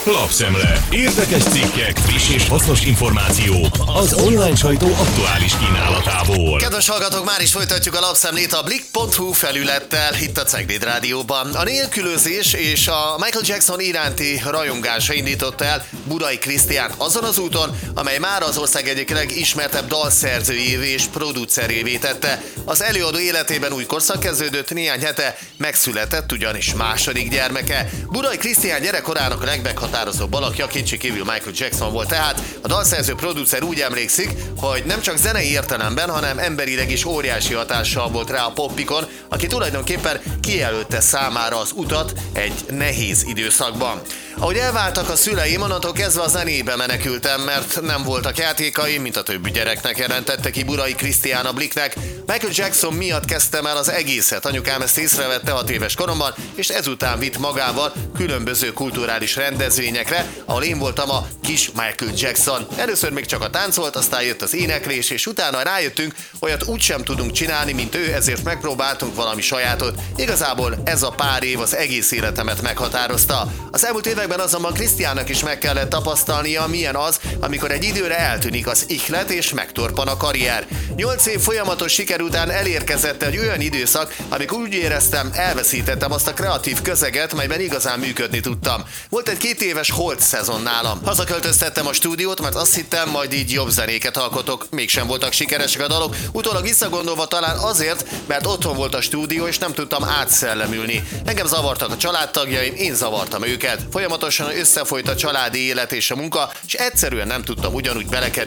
Lapszemle. Érdekes cikkek, friss és hasznos információk az online sajtó aktuális kínálatából. Kedves hallgatók, már is folytatjuk a lapszemlét a Blick.hu felülettel itt a Cegléd Rádióban. A nélkülözés és a Michael Jackson iránti rajongása indította el Burai Krisztiánt azon az úton, amely már az ország egyik legismertebb dalszerzőjévé és producerévé tette. Az előadó életében új korszak kezdődött, néhány hete megszületett ugyanis második gyermeke. Burai Krisztián gyerekkorának a legmeghatározóbb alakja kétségkívül Michael Jackson volt, tehát a dalszerző producer úgy emlékszik, hogy nem csak zenei értelemben, hanem emberileg is óriási hatással volt rá a popikon, aki tulajdonképpen kijelölte számára az utat egy nehéz időszakban. Ahogy elváltak a szüleim, onnantól kezdve a zenébe menekültem, mert nem voltak játékaim, mint a többi gyereknek, jelentette ki Burai Krisztián a Blicknek. Michael Jackson miatt kezdtem el az egészet. Anyukám ezt észrevette 6 éves koromban, és ezután vitt magával különböző kulturális rendezvényekre, ahol én voltam a kis Michael Jackson. Először még csak a tánc volt, aztán jött az éneklés, és utána rájöttünk, olyat úgysem tudunk csinálni, mint ő, ezért megpróbáltunk valami sajátot. Igazából ez a pár év az egész életemet meghatározta. Az elmúlt években azonban Krisztiánnak is meg kellett tapasztalnia, milyen az, amikor egy időre eltűnik az ihlet és megtorpan a karrier. 8 év folyamatos siker után elérkezett egy olyan időszak, amikor úgy éreztem, elveszítettem azt a kreatív közeget, melyben igazán működni tudtam. Volt egy 2 éves holt szezon nálam. Hazaköltöztettem a stúdiót, mert azt hittem, majd így jobb zenéket alkotok. Mégsem voltak sikeresek a dalok, utólag visszagondolva talán azért, mert otthon volt a stúdió, és nem tudtam átszellemülni. Engem zavartak a családtagjaim, én zavartam őket. Folyamatosan összefolyt a családi élet és a munka, és egyszerűen nem tudtam ugyanúgy belekerülni